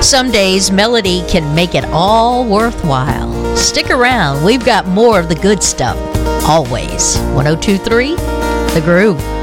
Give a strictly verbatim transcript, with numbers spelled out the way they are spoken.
Some days, melody can make it all worthwhile. Stick around. We've got more of the good stuff. Always. one oh two point three The Groove.